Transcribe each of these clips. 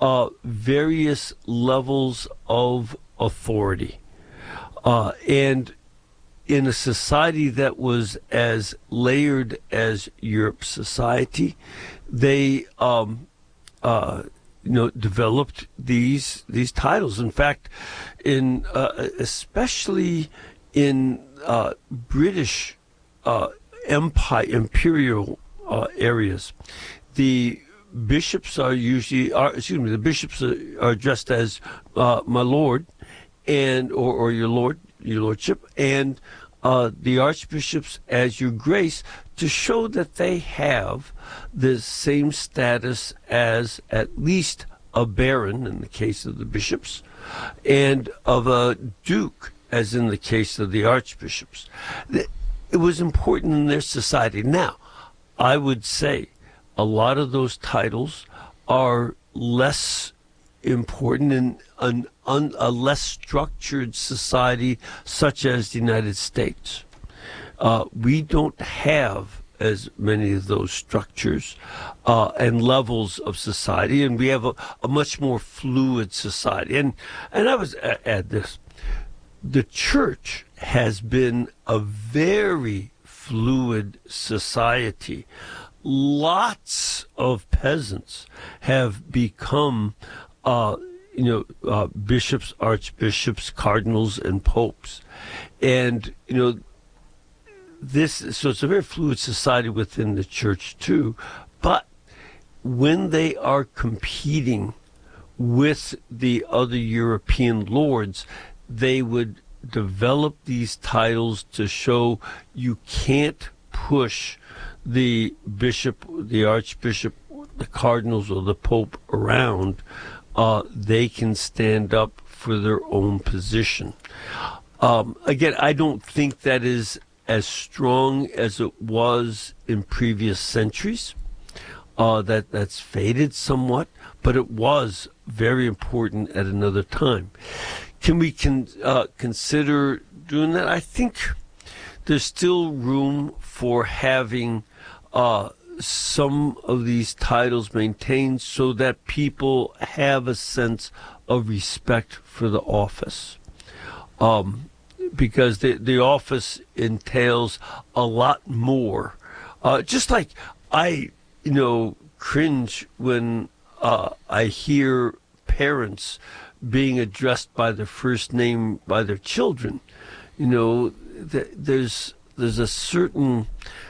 various levels of authority. And in a society that was as layered as Europe's society, they developed these titles. In fact, in especially in British imperial areas, the bishops are addressed as my lord, and or your lordship, and the archbishops as your grace, to show that they have the same status as at least a baron in the case of the bishops, and of a duke as in the case of the archbishops. It was important in their society. Now, I would say a lot of those titles are less important in a less structured society such as the United States. We don't have as many of those structures and levels of society, and we have a much more fluid society. And I was add this: the church has been a very fluid society. Lots of peasants have become bishops, archbishops, cardinals, and popes. And, so it's a very fluid society within the church too. But when they are competing with the other European lords, they would develop these titles to show you can't push the bishop, the archbishop, the cardinals, or the pope around. They can stand up for their own position. Again, I don't think that is as strong as it was in previous centuries. That's faded somewhat, but it was very important at another time. Can we consider doing that? I think there's still room for having some of these titles maintained so that people have a sense of respect for the office. Because the office entails a lot more. Just like I, cringe when I hear parents being addressed by their first name by their children. There's a certain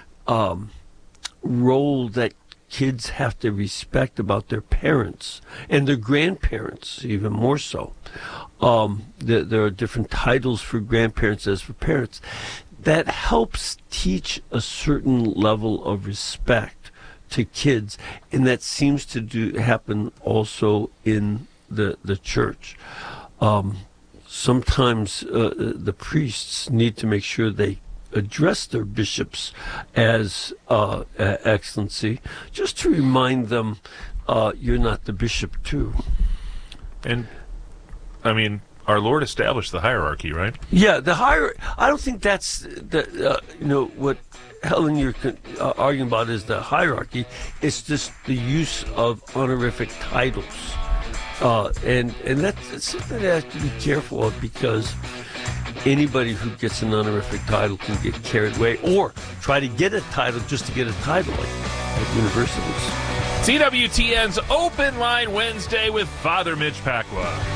role that kids have to respect about their parents and their grandparents, even more so. There are different titles for grandparents as for parents. That helps teach a certain level of respect to kids, and that seems to happen also in the church. Sometimes the priests need to make sure they address their bishops as excellency, just to remind them you're not the bishop too. And I mean, our Lord established the hierarchy, right? Yeah, the hierarchy. I don't think that's what Helen you're arguing about is the hierarchy. It's just the use of honorific titles, and that's something they have to be careful of, because anybody who gets an honorific title can get carried away or try to get a title just to get a title at universities. CWTN's Open Line Wednesday with Father Mitch Pacwa.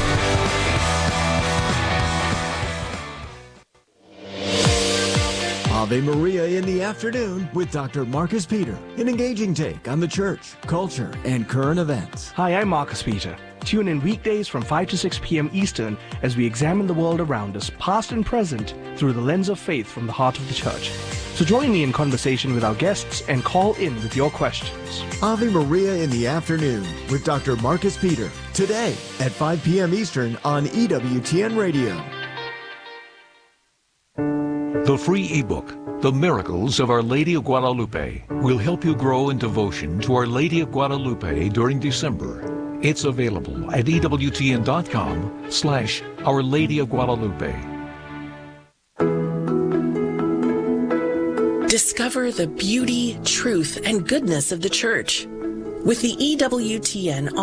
Ave Maria in the afternoon with Dr. Marcus Peter, an engaging take on the church, culture, and current events. Hi, I'm Marcus Peter. Tune in weekdays from 5 to 6 p.m. Eastern as we examine the world around us, past and present, through the lens of faith from the heart of the church. So join me in conversation with our guests and call in with your questions. Ave Maria in the afternoon with Dr. Marcus Peter, today at 5 p.m. Eastern on EWTN Radio. The free ebook, The Miracles of Our Lady of Guadalupe, will help you grow in devotion to Our Lady of Guadalupe during December. It's available at EWTN.com/Our Lady of Guadalupe. Discover the beauty, truth, and goodness of the church with the EWTN